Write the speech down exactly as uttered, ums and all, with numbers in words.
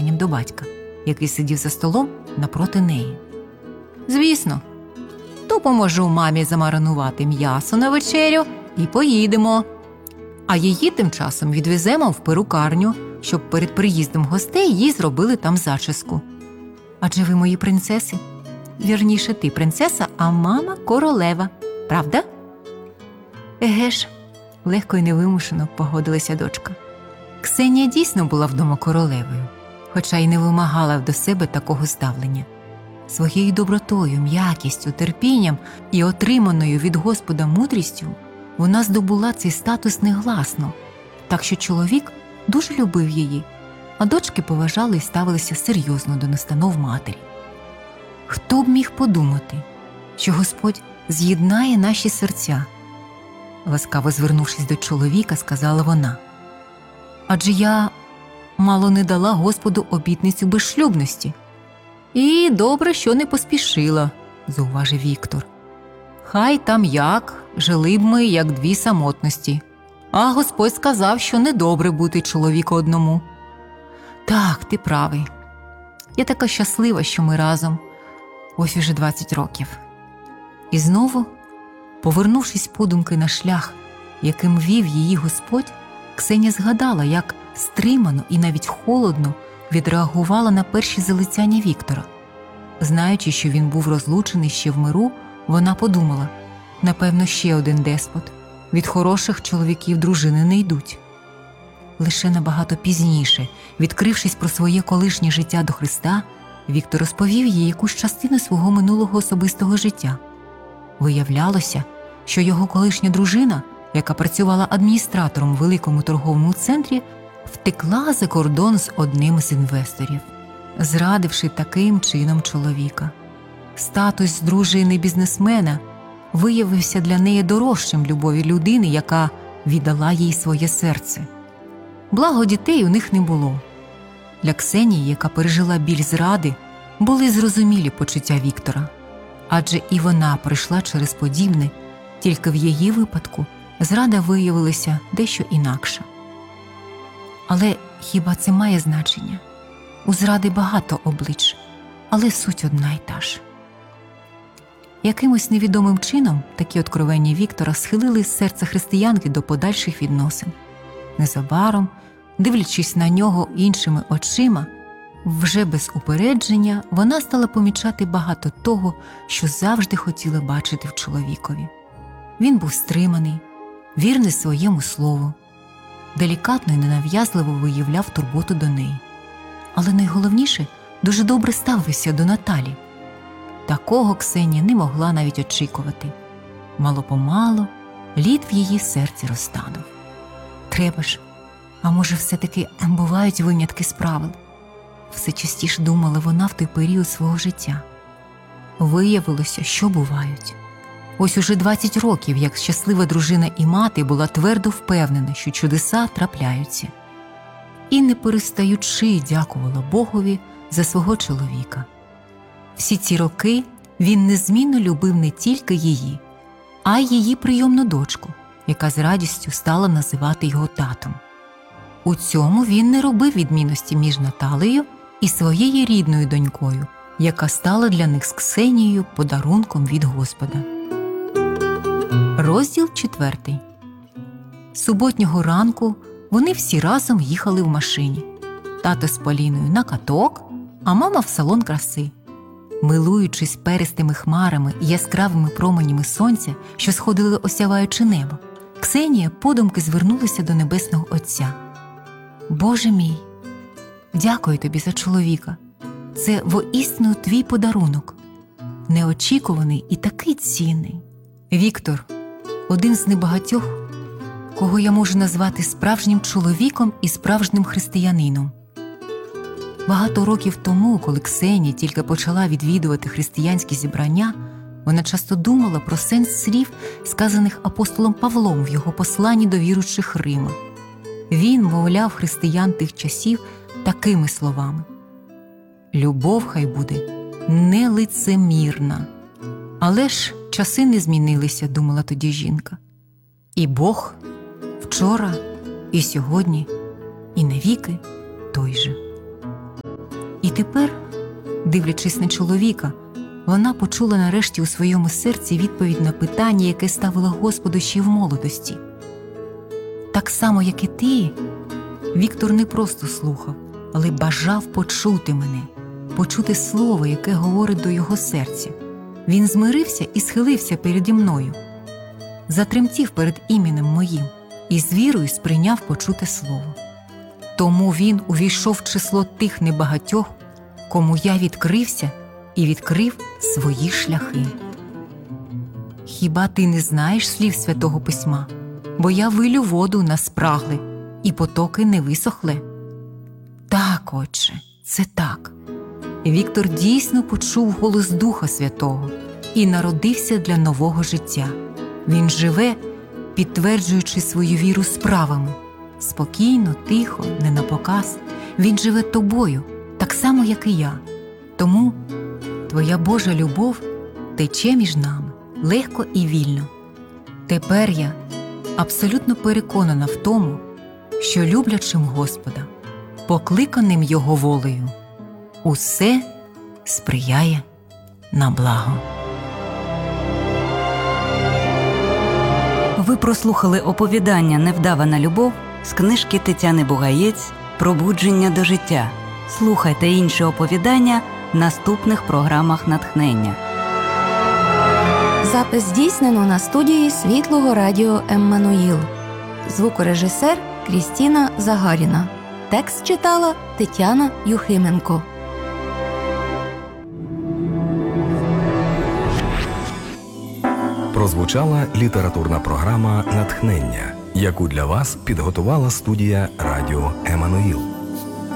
проханням до батька, який сидів за столом напроти неї. «Звісно, допоможу мамі замаринувати м'ясо на вечерю і поїдемо. А її тим часом відвеземо в перукарню, щоб перед приїздом гостей їй зробили там зачіску. Адже ви мої принцеси. Вірніше, ти принцеса, а мама королева. Правда?» «Еге ж», – легко і невимушено погодилася дочка. Ксенія дійсно була вдома королевою, хоча й не вимагала до себе такого ставлення. Своєю добротою, м'якістю, терпінням і отриманою від Господа мудрістю вона здобула цей статус негласно, так що чоловік дуже любив її, а дочки поважали і ставилися серйозно до настанов матері. Хто б міг подумати, що Господь з'єднає наші серця? Ласкаво звернувшись до чоловіка, сказала вона. Адже я мало не дала Господу обітницю безшлюбності. І добре, що не поспішила, зауважив Віктор. Хай там як, жили б ми, як дві самотності. А Господь сказав, що недобре бути чоловіку одному. Так, ти правий. Я така щаслива, що ми разом. Ось уже двадцять років. І знову, повернувшись подумки на шлях, яким вів її Господь, Ксенія згадала, як стримано і навіть холодно відреагувала на перші залицяння Віктора. Знаючи, що він був розлучений ще в миру, вона подумала, напевно, ще один деспот. Від хороших чоловіків дружини не йдуть. Лише набагато пізніше, відкрившись про своє колишнє життя до Христа, Віктор розповів їй якусь частину свого минулого особистого життя. Виявлялося, що його колишня дружина, яка працювала адміністратором у великому торговому центрі, втекла за кордон з одним з інвесторів, зрадивши таким чином чоловіка. Статус дружини бізнесмена виявився для неї дорожчим любові людини, яка віддала їй своє серце. Благо дітей у них не було. Для Ксенії, яка пережила біль зради, були зрозумілі почуття Віктора. Адже і вона пройшла через подібне, тільки в її випадку зрада виявилася дещо інакша. Але хіба це має значення? У зради багато облич, але суть одна й та ж. Якимось невідомим чином такі откровення Віктора схилили серце християнки до подальших відносин. Незабаром, дивлячись на нього іншими очима, вже без упередження вона стала помічати багато того, що завжди хотіла бачити в чоловікові. Він був стриманий, вірний своєму слову, делікатно і ненав'язливо виявляв турботу до неї. Але найголовніше, дуже добре ставився до Наталі. Такого Ксенія не могла навіть очікувати. Мало-помалу лід в її серці розтанув. Треба ж, а може все-таки бувають винятки з правил? Все частіше думала вона в той період свого життя. Виявилося, що бувають. Ось уже двадцять років, як щаслива дружина і мати була твердо впевнена, що чудеса трапляються. І не перестаючи дякувала Богові за свого чоловіка. Всі ці роки він незмінно любив не тільки її, а й її прийомну дочку, яка з радістю стала називати його татом. У цьому він не робив відмінності між Наталею і своєю рідною донькою, яка стала для них з Ксенією подарунком від Господа. Розділ четвертий. Суботнього ранку вони всі разом їхали в машині. Тато з Поліною на каток, а мама в салон краси. Милуючись перистими хмарами і яскравими променями сонця, що сходили, осяваючи небо, Ксенія подумки звернулася до Небесного Отця. «Боже мій, дякую тобі за чоловіка. Це воістину твій подарунок. Неочікуваний і такий цінний. Віктор – один з небагатьох, кого я можу назвати справжнім чоловіком і справжнім християнином». Багато років тому, коли Ксенія тільки почала відвідувати християнські зібрання, вона часто думала про сенс слів, сказаних апостолом Павлом в його посланні до віруючих Рима. Він мовляв християн тих часів такими словами: «Любов хай буде нелицемірна». Але ж часи не змінилися, думала тоді жінка. І Бог вчора, і сьогодні, і навіки той же. тепер, дивлячись на чоловіка, вона почула нарешті у своєму серці відповідь на питання, яке ставила Господу ще в молодості. Так само, як і ти, Віктор не просто слухав, але бажав почути мене, почути слово, яке говорить до його серця. Він змирився і схилився переді мною, затремтів перед іменем моїм і з вірою сприйняв почуте слово. Тому він увійшов в число тих небагатьох, кому я відкрився і відкрив свої шляхи. Хіба ти не знаєш слів Святого Письма? Бо я вилю воду на спрагле, і потоки не висохле. Так, Отче, це так. Віктор дійсно почув голос Духа Святого і народився для нового життя. Він живе, підтверджуючи свою віру справами. Спокійно, тихо, не напоказ. Він живе тобою, так само, як і я. Тому твоя Божа любов тече між нами легко і вільно. Тепер я абсолютно переконана в тому, що люблячим Господа, покликаним Його волею, усе сприяє на благо. Ви прослухали оповідання «Невдавана любов» з книжки Тетяни Бугаєць «Пробудження до життя». Слухайте інші оповідання в наступних програмах натхнення. Запис здійснено на студії Світлого радіо «Еммануїл». Звукорежисер Крістіна Загаріна. Текст читала Тетяна Юхименко. Прозвучала літературна програма «Натхнення», яку для вас підготувала студія радіо «Еммануїл».